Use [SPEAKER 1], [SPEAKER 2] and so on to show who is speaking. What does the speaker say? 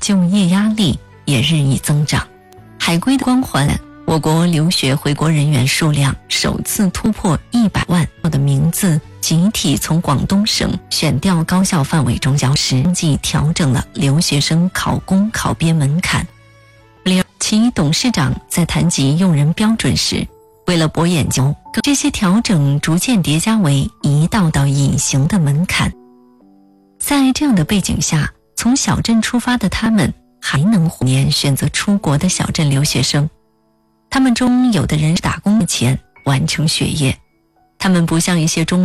[SPEAKER 1] 就业压力也日益增长。海归的光环，我国留学回国人员数量首次突破100万，我的名字集体从广东省选调高校范围中消失，即调整了留学生考公考编门槛。其董事长在谈及用人标准时，为了博眼球，这些调整逐渐叠加为一道道隐形的门槛。在这样的背景下，从小镇出发的他们还能年选择出国的小镇留学生，他们中有的人打工的钱完成学业，他们不像一些中